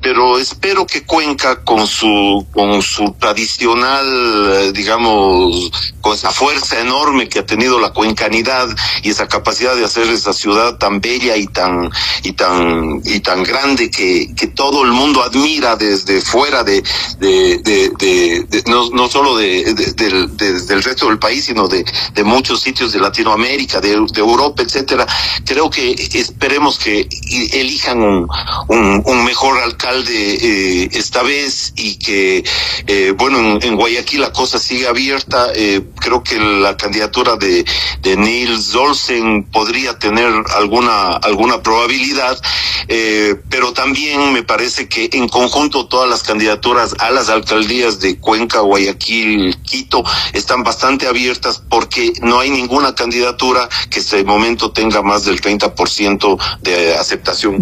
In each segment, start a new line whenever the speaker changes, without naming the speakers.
pero espero que Cuenca con su tradicional, digamos, con esa fuerza enorme que ha tenido la cuencanidad y esa capacidad de hacer esa ciudad tan bella y tan grande que todo el mundo admira desde fuera no solo del resto del país, sino de muchos sitios de Latinoamérica, de Europa, etcétera. Creo que esperemos que elijan un mejor alcalde esta vez, y que bueno, en Guayaquil la cosa sigue abierta. Creo que la candidatura de Nils Olsen podría tener alguna probabilidad, pero también me parece que en conjunto todas las candidaturas a las alcaldías de Cuenca, Guayaquil, Quito están bastante abiertas, porque no hay ninguna candidatura que hasta el momento tenga más del 30% de aceptación.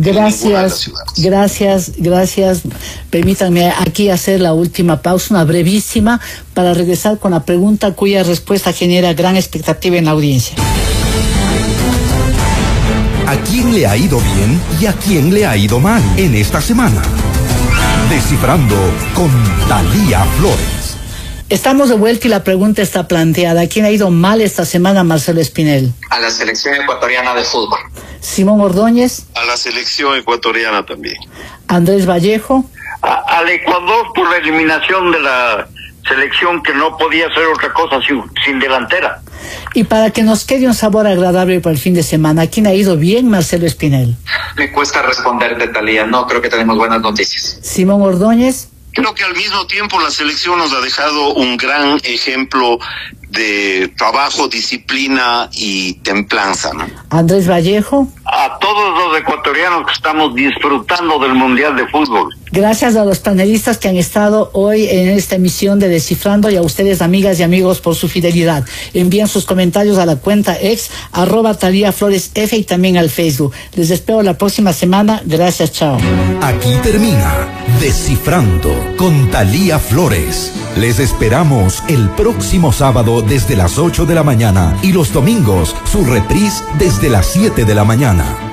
Gracias. Permítanme aquí hacer la última pausa, una brevísima, para regresar con la pregunta cuya respuesta genera gran expectativa en la audiencia.
¿A quién le ha ido bien y a quién le ha ido mal en esta semana? Descifrando con Thalía Flores.
Estamos de vuelta y la pregunta está planteada. ¿A quién ha ido mal esta semana, Marcelo Espinel?
A la selección ecuatoriana de fútbol.
Simón Ordóñez.
A la selección ecuatoriana también.
Andrés Vallejo.
Al Ecuador, por la eliminación de la selección, que no podía hacer otra cosa sin delantera.
Y para que nos quede un sabor agradable para el fin de semana, ¿a quién ha ido bien, Marcelo Espinel?
Me cuesta responderte, Thalía. No creo que tenemos buenas noticias.
Simón Ordóñez.
Creo que al mismo tiempo la selección nos ha dejado un gran ejemplo de trabajo, disciplina y templanza, ¿no?
Andrés Vallejo.
A todos los ecuatorianos que estamos disfrutando del Mundial de Fútbol.
Gracias a los panelistas que han estado hoy en esta emisión de Descifrando, y a ustedes, amigas y amigos, por su fidelidad. Envíen sus comentarios a la cuenta ex @ThalíaFloresF y también al Facebook. Les espero la próxima semana. Gracias, chao.
Aquí termina Descifrando con Thalía Flores. Les esperamos el próximo sábado desde las 8 de la mañana y los domingos su reprise desde las 7 de la mañana.